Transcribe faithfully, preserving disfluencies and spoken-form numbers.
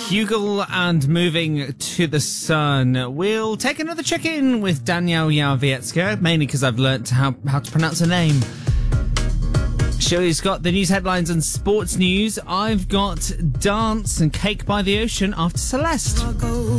Hugel and moving to the sun. We'll take another check-in with Danielle Jarowiecka, mainly because I've learnt how, how to pronounce her name. Shirley's got the news headlines and sports news. I've got dance and cake by the ocean after Celeste.